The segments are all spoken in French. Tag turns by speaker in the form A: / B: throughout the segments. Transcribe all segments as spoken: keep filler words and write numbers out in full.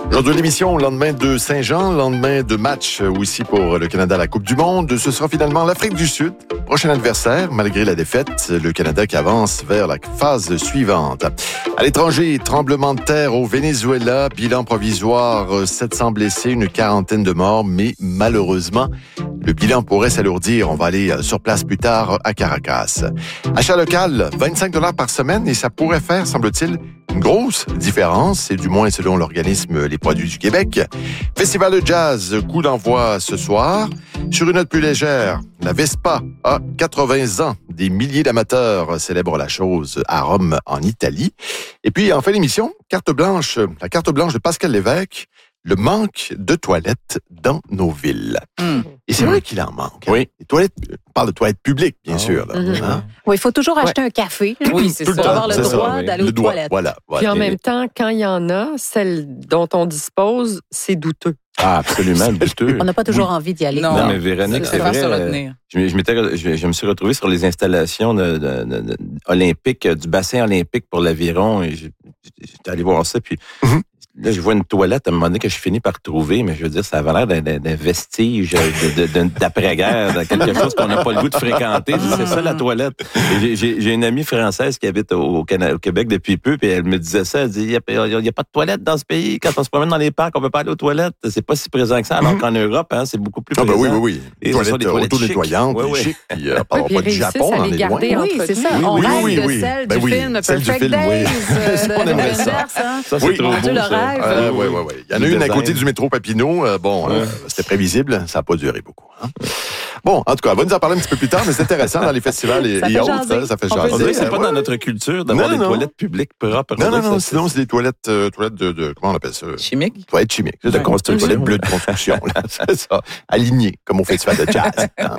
A: Aujourd'hui, l'émission, lendemain de Saint-Jean, lendemain de match aussi pour le Canada à la Coupe du Monde. Ce sera finalement l'Afrique du Sud. Prochain adversaire, malgré la défaite, le Canada qui avance vers la phase suivante. À l'étranger, tremblement de terre au Venezuela, bilan provisoire, sept cents blessés, une quarantaine de morts, mais malheureusement, le bilan pourrait s'alourdir. On va aller sur place plus tard à Caracas. Achat local, vingt-cinq dollars par semaine et ça pourrait faire, semble-t-il, une grosse différence, c'est du moins selon l'organisme Les Produits du Québec. Festival de jazz, coup d'envoi ce soir. Sur une note plus légère, la Vespa a quatre-vingts ans. Des milliers d'amateurs célèbrent la chose à Rome, en Italie. Et puis, en fin d'émission, carte blanche, la carte blanche de Pascal Lévesque, le manque de toilettes dans nos villes. Mmh. Et c'est mmh. vrai qu'il en manque. Hein? Oui. Les toilettes, on parle de toilettes publiques, bien oh. sûr. Là, mmh. hein?
B: Oui, il faut toujours acheter ouais. un café. Là,
C: oui, c'est
B: pour
C: ça.
B: avoir le
A: c'est
B: droit
A: ça,
B: d'aller
A: oui.
B: aux
A: droit,
B: toilettes.
A: Voilà, voilà.
C: Puis en même temps, quand il y en a, celles dont on dispose, c'est douteux.
D: Ah, absolument, douteux.
B: On n'a pas toujours oui. envie d'y aller.
D: Non, non mais Véronique, c'est, c'est vrai. Euh, je, je, m'étais, je, je me suis retrouvé sur les installations de, de, de, de, olympiques, du bassin olympique pour l'aviron. Et j'étais allé voir ça, puis... Mm-hmm. Là, je vois une toilette à un moment donné que je finis par trouver, mais je veux dire, ça avait l'air d'un, d'un, d'un vestige de, de, de, d'après-guerre, de quelque chose qu'on n'a pas le goût de fréquenter. C'est ça, la toilette. Et j'ai, j'ai, j'ai une amie française qui habite au, Canada, au Québec depuis peu, puis elle me disait ça. Elle dit, il n'y a, a pas de toilette dans ce pays. Quand on se promène dans les parcs, on ne peut pas aller aux toilettes. C'est pas si présent que ça, alors qu'en Europe, hein, c'est beaucoup plus présent.
A: Ah, ben oui, oui, oui.
D: Et
A: toilettes, des toilettes auto-nettoyantes,
D: oui, oui.
A: chic. Puis, euh, oui, puis
C: pas du Japon, on est loin.
B: Oui, c'est ça. On rêve de celle du film Perfect Days.
A: On aimerait ça.
D: Ça, c'est trop beau,
B: le rêve.
A: Oui, oui, oui. Il y en a une à côté du métro Papineau. Euh, bon, ouais. euh, c'était prévisible. Ça n'a pas duré beaucoup. Hein? Bon, en tout cas, on va nous en parler un petit peu plus tard, mais c'est intéressant dans les festivals et, et autres. Ça, ça fait jaser.
D: On dirait que c'est pas ouais. dans notre culture d'avoir non, des non. toilettes publiques propres.
A: Non, non, non. Ça, sinon, c'est des toilettes, euh, toilettes de, de... Comment on appelle ça?
C: Chimiques?
A: Toilettes chimiques. C'est de ouais. construction. Toilettes bleues de construction. Là, c'est ça. Alignées, comme au festival de jazz. Hein?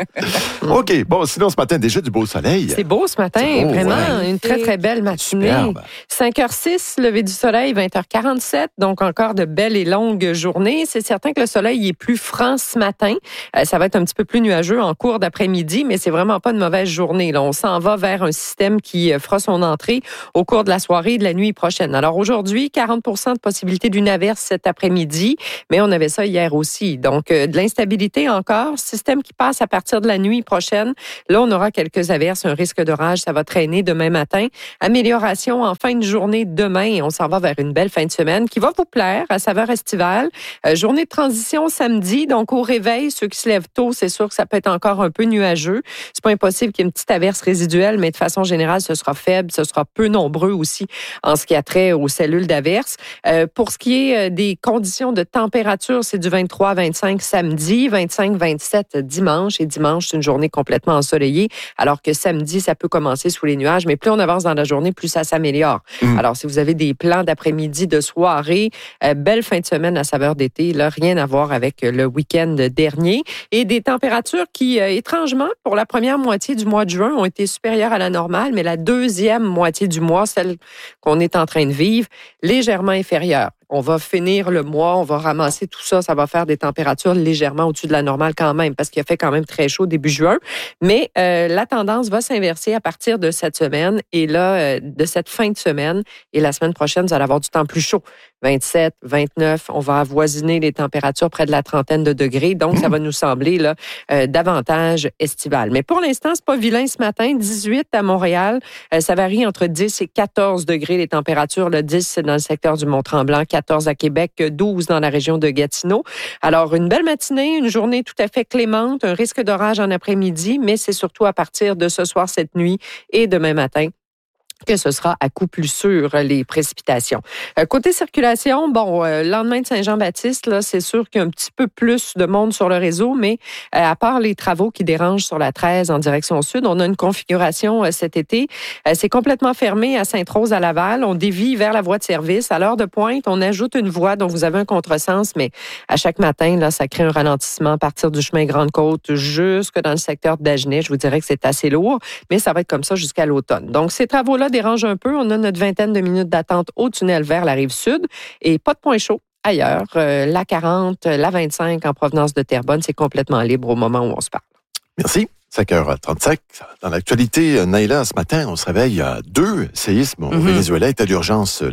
A: OK. Bon, sinon, ce matin, déjà du beau soleil.
C: C'est beau ce matin. Beau, vraiment. Ouais. Une très, très belle matinée. Superbe. cinq heures six, lever du soleil, vingt heures quarante-sept. Donc, encore de belles et longues journées. C'est certain que le soleil est plus franc ce matin. Euh, ça va être un petit peu plus nuageux en cours d'après-midi, mais c'est vraiment pas une mauvaise journée. Là, on s'en va vers un système qui fera son entrée au cours de la soirée et de la nuit prochaine. Alors aujourd'hui, quarante pour cent de possibilité d'une averse cet après-midi, mais on avait ça hier aussi. Donc, euh, de l'instabilité encore. Système qui passe à partir de la nuit prochaine. Là, on aura quelques averses, un risque d'orage. Ça va traîner demain matin. Amélioration en fin de journée demain et on s'en va vers une belle fin de semaine qui va vous plaire à saveur estivale. Euh, journée de transition samedi, donc au réveil, ceux qui se lèvent tôt, c'est sûr que ça peut être encore un peu nuageux. C'est pas impossible qu'il y ait une petite averse résiduelle, mais de façon générale, ce sera faible, ce sera peu nombreux aussi en ce qui a trait aux cellules d'averse. Euh, pour ce qui est des conditions de température, c'est du vingt-trois à vingt-cinq samedi, vingt-cinq à vingt-sept dimanche, et dimanche, c'est une journée complètement ensoleillée, alors que samedi, ça peut commencer sous les nuages, mais plus on avance dans la journée, plus ça s'améliore. Mmh. Alors, si vous avez des plans d'après-midi, de soirée, euh, belle fin de semaine à saveur d'été, là, rien à voir avec le week-end dernier, et des températures qui, euh, étrangement, pour la première moitié du mois de juin, ont été supérieures à la normale, mais la deuxième moitié du mois, celle qu'on est en train de vivre, légèrement inférieure. On va finir le mois, on va ramasser tout ça, ça va faire des températures légèrement au-dessus de la normale quand même, parce qu'il a fait quand même très chaud début juin. Mais euh, la tendance va s'inverser à partir de cette semaine et là, euh, de cette fin de semaine. Et la semaine prochaine, vous allez avoir du temps plus chaud. vingt-sept, vingt-neuf, on va avoisiner les températures près de la trentaine de degrés. Donc, ça va nous sembler là euh, davantage estival. Mais pour l'instant, c'est pas vilain ce matin. dix-huit à Montréal. Euh, ça varie entre dix et quatorze degrés les températures. Le dix, c'est dans le secteur du Mont-Tremblant. quatorze à Québec, douze dans la région de Gatineau. Alors, une belle matinée, une journée tout à fait clémente, un risque d'orage en après-midi, mais c'est surtout à partir de ce soir, cette nuit et demain matin que ce sera à coup plus sûr les précipitations. Euh, côté circulation, bon, euh, lendemain de Saint-Jean-Baptiste, là, c'est sûr qu'il y a un petit peu plus de monde sur le réseau, mais euh, à part les travaux qui dérangent sur la treize en direction sud, on a une configuration euh, cet été. Euh, c'est complètement fermé à Sainte-Rose à Laval. On dévie vers la voie de service. À l'heure de pointe, on ajoute une voie dont vous avez un contresens, mais à chaque matin, là, ça crée un ralentissement à partir du chemin Grande-Côte jusque dans le secteur de Dagenais. Je vous dirais que c'est assez lourd, mais ça va être comme ça jusqu'à l'automne. Donc, ces travaux-là dérange un peu. On a notre vingtaine de minutes d'attente au tunnel vers la rive sud et pas de point chaud ailleurs. Euh, la quarante, la vingt-cinq en provenance de Terrebonne, c'est complètement libre au moment où on se parle.
A: Merci. cinq heures trente-cinq. Dans l'actualité, Naïla, ce matin, on se réveille à deux séismes au mm-hmm. Venezuela, état d'urgence là-bas.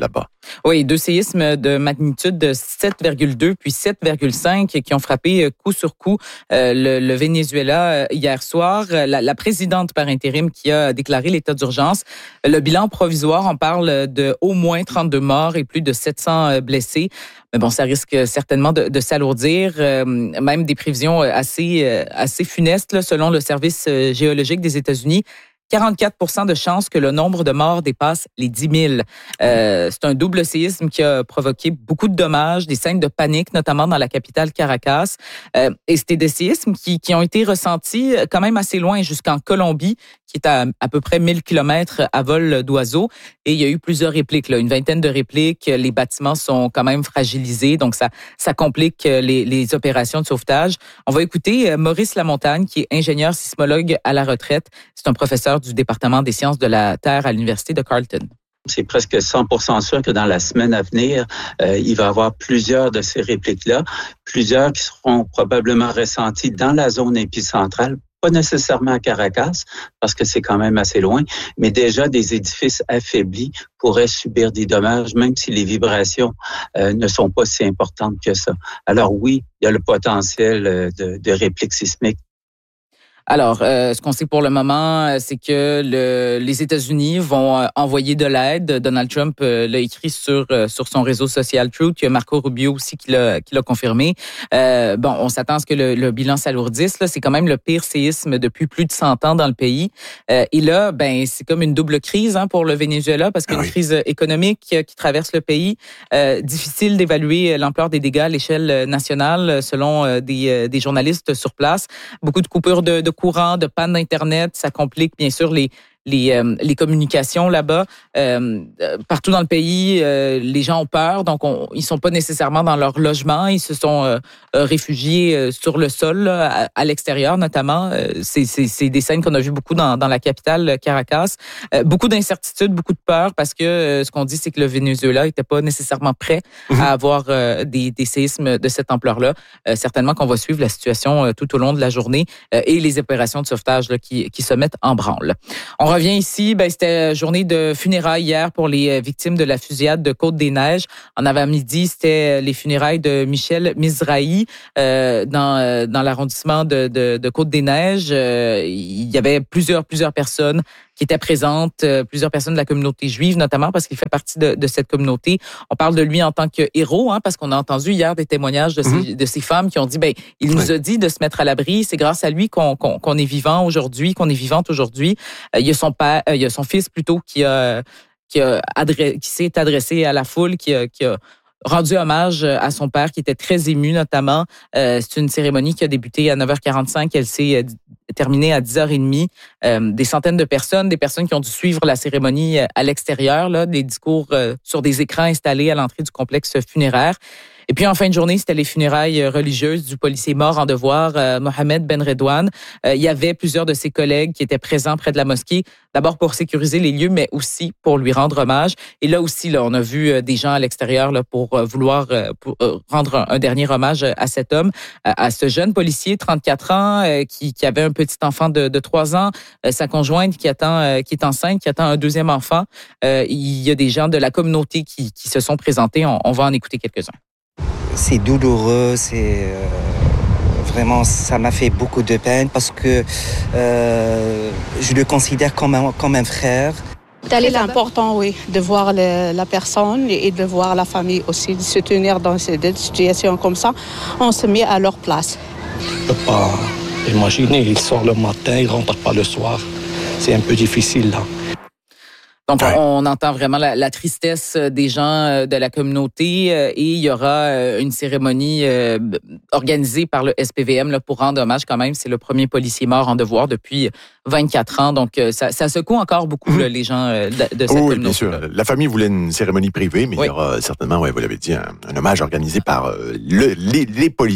E: Oui, deux séismes de magnitude de sept virgule deux puis sept virgule cinq qui ont frappé coup sur coup euh, le, le Venezuela hier soir. La, la présidente par intérim qui a déclaré l'état d'urgence. Le bilan provisoire, on parle de au moins trente-deux morts et plus de sept cents blessés. Mais bon, ça risque certainement de, de s'alourdir. Euh, même des prévisions assez, assez funestes, là, selon le service géologique des États-Unis. quarante-quatre pour cent de chances que le nombre de morts dépasse les dix mille. Euh, c'est un double séisme qui a provoqué beaucoup de dommages, des scènes de panique, notamment dans la capitale Caracas. Euh, et c'était des séismes qui, qui ont été ressentis quand même assez loin, jusqu'en Colombie, qui est à à peu près mille kilomètres à vol d'oiseau. Et il y a eu plusieurs répliques, là, une vingtaine de répliques. Les bâtiments sont quand même fragilisés, donc ça, ça complique les, les opérations de sauvetage. On va écouter Maurice Lamontagne, qui est ingénieur sismologue à la retraite. C'est un professeur du département des sciences de la Terre à l'Université de Carleton.
F: C'est presque cent pour cent sûr que dans la semaine à venir, euh, il va y avoir plusieurs de ces répliques-là, plusieurs qui seront probablement ressenties dans la zone épicentrale, pas nécessairement à Caracas, parce que c'est quand même assez loin, mais déjà des édifices affaiblis pourraient subir des dommages, même si les vibrations euh, ne sont pas si importantes que ça. Alors oui, il y a le potentiel de, de répliques sismiques.
E: Alors, euh, ce qu'on sait pour le moment, c'est que le, les États-Unis vont envoyer de l'aide. Donald Trump euh, l'a écrit sur euh, sur son réseau social Truth. Il y a Marco Rubio aussi qui l'a qui l'a confirmé. Euh, bon, on s'attend à ce que le, le bilan s'alourdisse. Là, c'est quand même le pire séisme depuis plus de cent ans dans le pays. Euh, et là, ben, c'est comme une double crise hein, pour le Venezuela parce qu'une ah oui. crise économique qui traverse le pays. Euh, difficile d'évaluer l'ampleur des dégâts à l'échelle nationale selon des des journalistes sur place. Beaucoup de coupures de, de courant, de panne d'Internet, ça complique bien sûr les les euh, les communications là-bas. Euh, partout dans le pays, euh, les gens ont peur, donc on, ils sont pas nécessairement dans leur logement, ils se sont euh, réfugiés sur le sol, là, à, à l'extérieur notamment. C'est, c'est, c'est des scènes qu'on a vues beaucoup dans, dans la capitale Caracas. Euh, beaucoup d'incertitudes, beaucoup de peur, parce que euh, ce qu'on dit, c'est que le Venezuela était pas nécessairement prêt mmh. à avoir euh, des, des séismes de cette ampleur-là. Euh, certainement qu'on va suivre la situation euh, tout au long de la journée euh, et les opérations de sauvetage là, qui, qui se mettent en branle. On revient ici, ben, c'était journée de funérailles hier pour les victimes de la fusillade de Côte-des-Neiges. En avant-midi, c'était les funérailles de Michel Mizrahi euh, dans dans l'arrondissement de, de, de Côte-des-Neiges. Euh, il y avait plusieurs plusieurs personnes qui étaient présentes, euh, plusieurs personnes de la communauté juive notamment parce qu'il fait partie de, de cette communauté. On parle de lui en tant que héros, hein, parce qu'on a entendu hier des témoignages de, mmh. ces, de ces femmes qui ont dit, ben, il nous ouais. a dit de se mettre à l'abri. C'est grâce à lui qu'on, qu'on, qu'on est vivant aujourd'hui, qu'on est vivante aujourd'hui. Euh, il y a son père, euh, il y a son fils plutôt qui a qui a adressé, qui s'est adressé à la foule, qui a, qui a rendu hommage à son père, qui était très ému notamment. Euh, c'est une cérémonie qui a débuté à neuf heures quarante-cinq. Elle s'est terminée à dix heures trente. Euh, des centaines de personnes, des personnes qui ont dû suivre la cérémonie à l'extérieur, là, des discours euh, sur des écrans installés à l'entrée du complexe funéraire. Et puis, en fin de journée, c'était les funérailles religieuses du policier mort en devoir, euh, Mohamed Ben Redouane. Euh, il y avait plusieurs de ses collègues qui étaient présents près de la mosquée, d'abord pour sécuriser les lieux, mais aussi pour lui rendre hommage. Et là aussi, là, on a vu des gens à l'extérieur là, pour vouloir pour, euh, rendre un, un dernier hommage à cet homme, à, à ce jeune policier, trente-quatre ans, euh, qui, qui avait un petit enfant de, de trois ans, euh, sa conjointe qui attend, euh, qui est enceinte, qui attend un deuxième enfant. Euh, il y a des gens de la communauté qui, qui se sont présentés. On, on va en écouter quelques-uns.
G: C'est douloureux, c'est euh, vraiment, ça m'a fait beaucoup de peine parce que euh, je le considère comme un, comme un frère.
H: C'est important, oui, de voir le, la personne et de voir la famille aussi, de se tenir dans des situations comme ça. On se met à leur place.
I: Je ne peux pas imaginer, il sort le matin, il ne rentre pas le soir. C'est un peu difficile là.
E: Donc, ouais. on entend vraiment la, la tristesse des gens de la communauté et il y aura une cérémonie organisée par le S P V M là, pour rendre hommage quand même. C'est le premier policier mort en devoir depuis vingt-quatre ans. Donc, ça, ça secoue encore beaucoup mmh. là, les gens de, de cette
A: oui,
E: communauté.
A: Bien sûr. La famille voulait une cérémonie privée, mais oui. il y aura certainement, ouais, vous l'avez dit, un, un hommage organisé par le, les, les policiers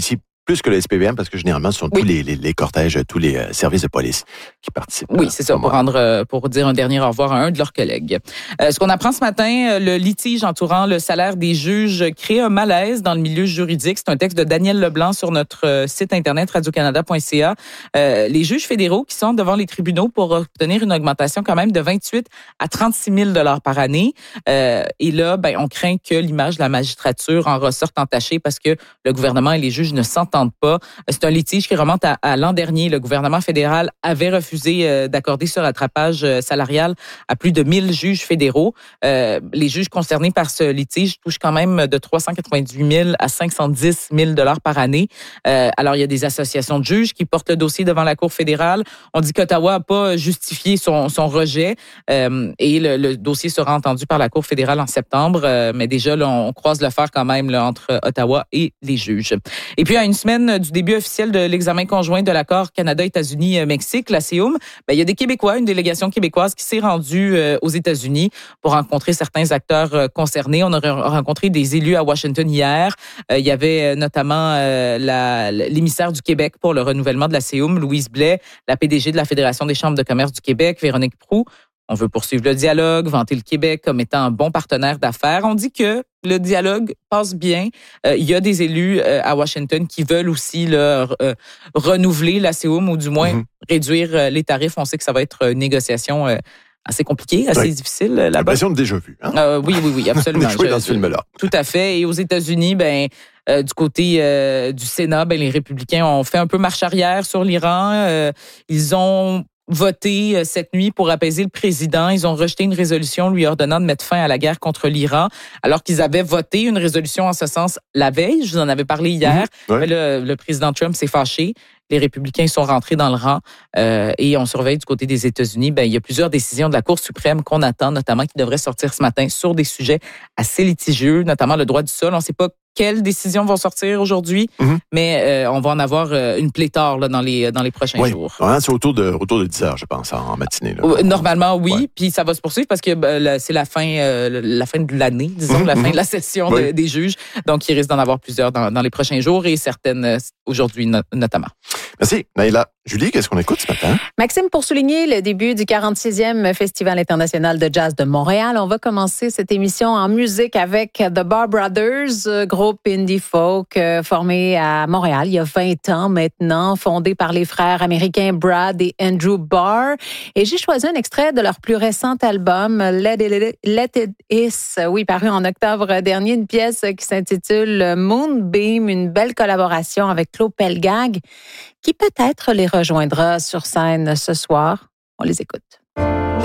A: plus que le S P V M, parce que généralement, ce sont oui. tous les, les, les cortèges, tous les euh, services de police qui participent.
E: Oui, c'est ça, pour rendre, euh, pour dire un dernier au revoir à un de leurs collègues. Euh, ce qu'on apprend ce matin, le litige entourant le salaire des juges crée un malaise dans le milieu juridique. C'est un texte de Daniel Leblanc sur notre site internet radio canada point c a. Euh, les juges fédéraux qui sont devant les tribunaux pour obtenir une augmentation quand même de vingt-huit à trente-six mille dollars par année. Euh, et là, ben, on craint que l'image de la magistrature en ressorte entachée parce que le gouvernement et les juges ne s'entendent pas. C'est un litige qui remonte à, à l'an dernier. Le gouvernement fédéral avait refusé euh, d'accorder ce rattrapage euh, salarial à plus de mille juges fédéraux. Euh, les juges concernés par ce litige touchent quand même de trois cent quatre-vingt-dix mille à cinq cent dix mille dollars par année. Euh, alors, il y a des associations de juges qui portent le dossier devant la Cour fédérale. On dit qu'Ottawa n'a pas justifié son, son rejet euh, et le, le dossier sera entendu par la Cour fédérale en septembre. Euh, mais déjà, là, on croise le fer quand même là, entre Ottawa et les juges. Et puis, à une semaine du début officiel de l'examen conjoint de l'accord Canada-États-Unis-Mexique, la C E U M, ben, il y a des Québécois, une délégation québécoise qui s'est rendue euh, aux États-Unis pour rencontrer certains acteurs euh, concernés. On a rencontré des élus à Washington hier. Euh, il y avait notamment euh, la, l'émissaire du Québec pour le renouvellement de la C E U M, Louise Blais, la P D G de la Fédération des chambres de commerce du Québec, Véronique Proulx. On veut poursuivre le dialogue, vanter le Québec comme étant un bon partenaire d'affaires. On dit que le dialogue passe bien. Euh, il y a des élus euh, à Washington qui veulent aussi là, euh, renouveler la C E U M ou du moins mm-hmm. réduire euh, les tarifs. On sait que ça va être une négociation euh, assez compliquée, assez oui. difficile là-bas.
A: L'impression de déjà vu. Hein?
E: Euh, oui, oui, oui, absolument.
A: On est joué dans ce film-là.
E: Tout à fait. Et aux États-Unis, ben euh, du côté euh, du Sénat, ben les républicains ont fait un peu marche arrière sur l'Iran. Euh, ils ont voté cette nuit pour apaiser le président. Ils ont rejeté une résolution lui ordonnant de mettre fin à la guerre contre l'Iran, alors qu'ils avaient voté une résolution en ce sens la veille. Je vous en avais parlé hier. Mmh, ouais. Mais le, le président Trump s'est fâché. Les républicains sont rentrés dans le rang euh, et on surveille du côté des États-Unis. Ben, il y a plusieurs décisions de la Cour suprême qu'on attend, notamment qui devraient sortir ce matin sur des sujets assez litigieux, notamment le droit du sol. On ne sait pas quelles décisions vont sortir aujourd'hui, mm-hmm. mais euh, on va en avoir euh, une pléthore là, dans les dans les prochains
A: oui.
E: jours.
A: Ouais, c'est autour de autour de dix heures, je pense, en matinée. Là.
E: Normalement, oui,
A: ouais.
E: puis ça va se poursuivre parce que ben, c'est la fin euh, la fin de l'année, disons, mm-hmm. la fin de la session oui. de, des juges. Donc, il risque d'en avoir plusieurs dans, dans les prochains jours et certaines euh, aujourd'hui no- notamment.
A: Merci, Naïla. Julie, qu'est-ce qu'on écoute ce matin?
B: Maxime, pour souligner le début du quarante-sixième Festival international de jazz de Montréal, on va commencer cette émission en musique avec The Barr Brothers, groupe indie folk formé à Montréal il y a vingt ans maintenant, fondé par les frères américains Brad et Andrew Barr. Et j'ai choisi un extrait de leur plus récent album, Let It, Let It Is, oui, paru en octobre dernier, une pièce qui s'intitule Moonbeam, une belle collaboration avec Claude Pelgag, qui peut-être les rejoindra sur scène ce soir. On les écoute.